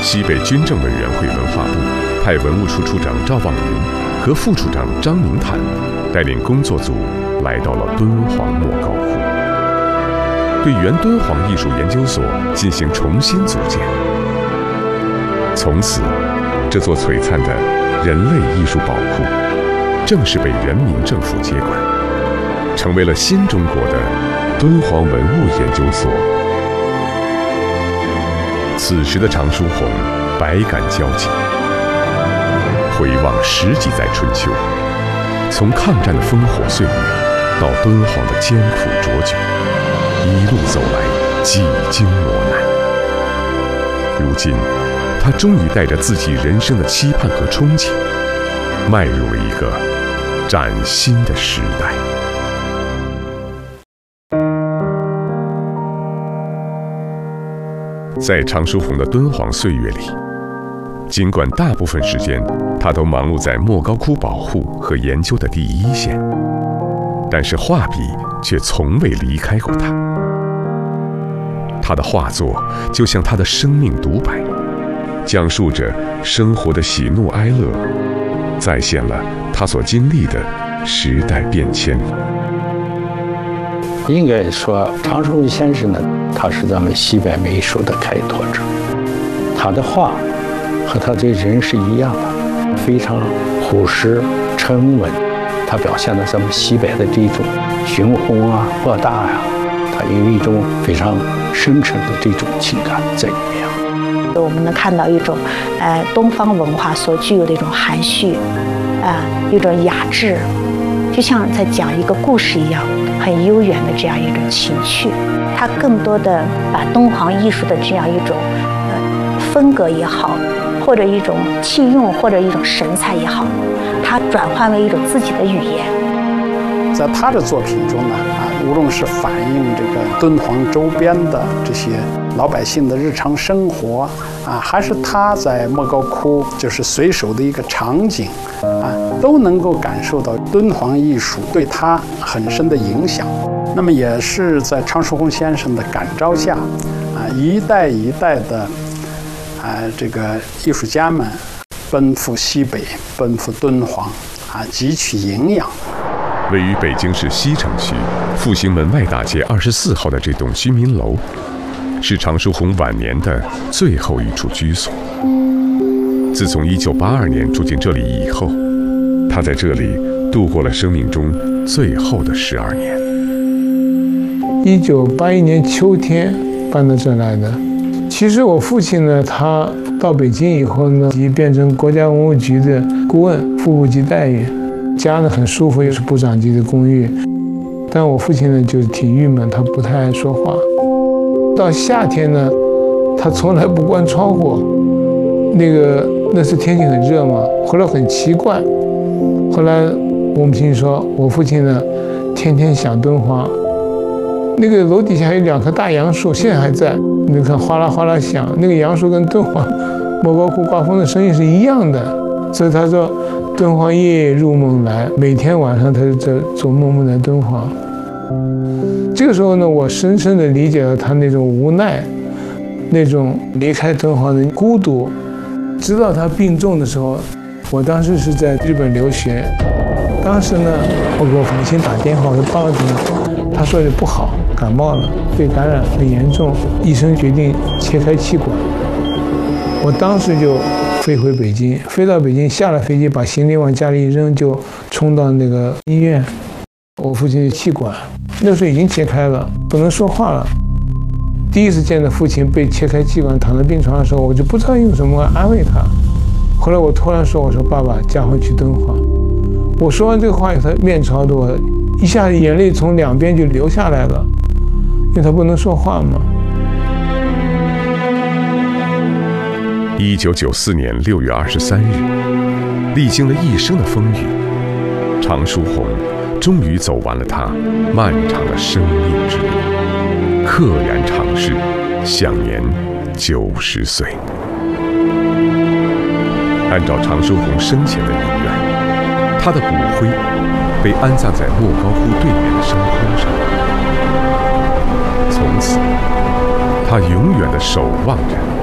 西北军政委员会文化部派文物处处长赵望云和副处长张明坦带领工作组来到了敦煌莫高窟，对原敦煌艺术研究所进行重新组建。从此，这座璀璨的人类艺术宝库正式被人民政府接管，成为了新中国的敦煌文物研究所。此时的常书鸿百感交集，回望10几载春秋，从抗战的烽火岁月到敦煌的艰苦卓绝，一路走来几经磨难。如今，他终于带着自己人生的期盼和憧憬，迈入了一个崭新的时代。在常书鸿的敦煌岁月里，尽管大部分时间他都忙碌在莫高窟保护和研究的第一线，但是画笔却从未离开过他。他的画作就像他的生命独白，讲述着生活的喜怒哀乐，再现了他所经历的时代变迁。 应该说，常书鸿先生呢，他是咱们西北美术的开拓者。他的画和他这人是一样的，非常朴实沉稳。他表现了咱们西北的这种雄宏啊、博大呀，他有一种非常深沉的这种情感在里面。 我们能看到一种，东方文化所具有的一种含蓄，一种雅致，就像在讲一个故事一样，很悠远的这样一种情趣。它更多的把敦煌艺术的这样一种风格也好，或者一种器用，或者一种神采也好，它转换为一种自己的语言。 在他的作品中呢，无论是反映这个敦煌周边的这些老百姓的日常生活还是他在莫高窟就是随手的一个场景都能够感受到敦煌艺术对他很深的影响。那么也是在常书鸿先生的感召下一代一代的这个艺术家们奔赴西北，奔赴敦煌汲取营养。 位于北京市西城区复兴门外大街24号的这栋居民楼，是常书鸿晚年的最后一处居所。自从1982年住进这里以后，他在这里度过了生命中最后的12年。 1981年秋天搬到这来的。其实我父亲呢，他到北京以后呢，即变成国家文物局的顾问，副部级待遇。家呢很舒服，又是部长级的公寓，但我父亲呢就挺郁闷，他不太爱说话。到夏天呢，他从来不关窗户，那时天气很热嘛，后来很奇怪。后来我母亲说，我父亲呢天天想敦煌，那个楼底下有2棵大杨树，现在还在，你看哗啦哗啦响，那个杨树跟敦煌莫高窟刮风的声音是一样的。所以他说，敦煌夜夜入梦来，每天晚上他就在做梦梦在敦煌。这个时候呢，我深深地理解了他那种无奈，那种离开敦煌的孤独。直到他病重的时候，我当时是在日本留学，当时呢，我给我父亲打电话，我说爸爸怎么？他说的不好，感冒了，肺感染很严重，医生决定切开气管。我当时就飞回北京，飞到北京，下了飞机把行李往家里一扔，就冲到那个医院。我父亲的气管那时候已经切开了，不能说话了。第一次见到父亲被切开气管躺在病床的时候，我就不知道用什么安慰他。后来我突然说，我说爸爸，驾回去敦煌。我说完这个话以后，他面朝着我，一下子眼泪从2边就流下来了，因为他不能说话嘛。 1994年6月23日，历经了一生的风雨，常书鸿终于走完了他漫长的生命之路，溘然长逝，享年90岁。按照常书鸿生前的遗愿，他的骨灰被安葬在莫高窟对面的山坡上。从此，他永远地守望着